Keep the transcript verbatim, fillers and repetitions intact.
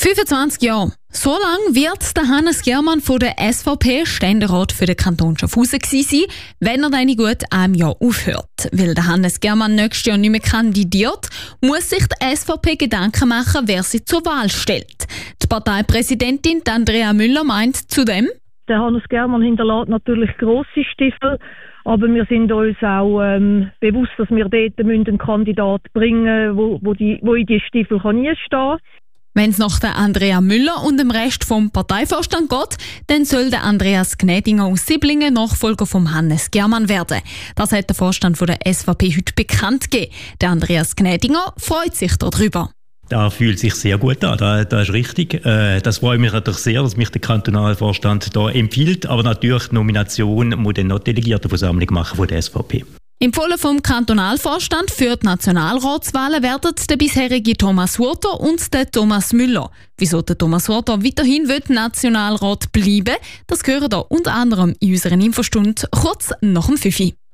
fünfundzwanzig Jahre. So lange wird der Hannes Germann von der S V P Ständerat für den Kanton Schaffhausen gewesen sein, wenn er dann in gut einem Jahr aufhört. Weil der Hannes Germann nächstes Jahr nicht mehr kandidiert, muss sich die S V P Gedanken machen, wer sie zur Wahl stellt. Die Parteipräsidentin Andrea Müller meint zudem: Der Hannes Germann hinterlässt natürlich grosse Stiefel, aber wir sind uns auch ähm, bewusst, dass wir dort einen Kandidat bringen, wo, wo, die, wo in die Stiefel kann einstehen kann. Wenn es nach der Andrea Müller und dem Rest vom Parteivorstand geht, dann soll der Andreas Gnädinger aus Sieblingen Nachfolger vom Hannes Germann werden. Das hat der Vorstand von der S V P heute bekannt gegeben. Der Andreas Gnädinger freut sich darüber. Das fühlt sich sehr gut an, das, das ist richtig. Äh, das freut mich natürlich sehr, dass mich der Kantonalvorstand da empfiehlt. Aber natürlich die Nomination muss dann noch die Delegiertenversammlung machen von der S V P. Empfohlen vom Kantonalvorstand für die Nationalratswahlen werden der bisherige Thomas Hurter und der Thomas Müller. Wieso der Thomas Hurter weiterhin will Nationalrat bleiben, das hören wir unter anderem in unserer Infostunde kurz nach dem fünf Uhr.